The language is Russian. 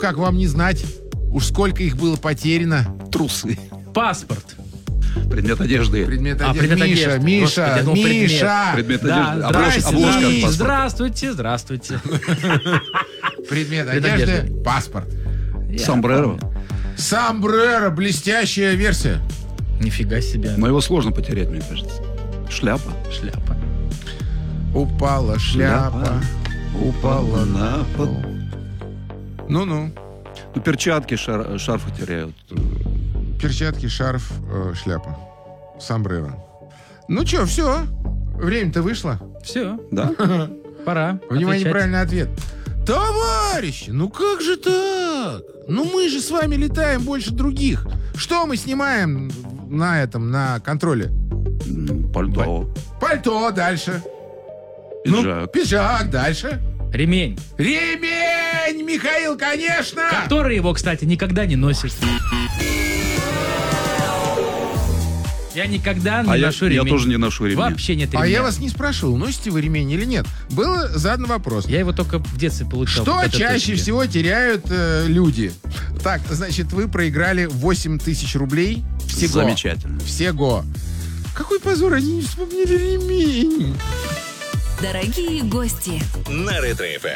как вам не знать? Уж сколько их было потеряно. Трусы. Паспорт. Предмет одежды. Предмет одежды. предмет одежды. Миша, Господи, я думал, Миша. Предмет Да, одежды. здрасте, Обложка от паспорта. здравствуйте. Предмет Предмет одежды. одежды. Паспорт. Сомбреро. Сомбреро. Блестящая версия. Нифига себе. Но его сложно потерять, мне кажется. Шляпа. Шляпа. Упала шляпа. Упала на пол. Ну-ну. Ну, перчатки, шарфы теряют. Перчатки, шарф, шляпа. Сомбреро. Ну что, все. Время-то вышло. Все, Да? пора. Внимание, отвечать. правильный ответ. Товарищи, ну как же так? Ну мы же с вами летаем больше других. Что мы снимаем на контроле? Пальто. Пальто, дальше. Пиджак. Пиджак, дальше. Ремень. Ремень, Михаил, конечно. Который его, кстати, никогда не носит. Я никогда не ношу ремень. Я тоже не ношу ремень. Вообще нет ремня. А я вас не спрашивал, носите вы ремень или нет. Был задан вопрос. Я его только в детстве получал. Что Это чаще точно. всего теряют люди? Так, значит, вы проиграли 8 тысяч рублей всего. Замечательно. Всего. Какой позор, они не вспомнили ремень. Дорогие гости. На Ретро-ФМ.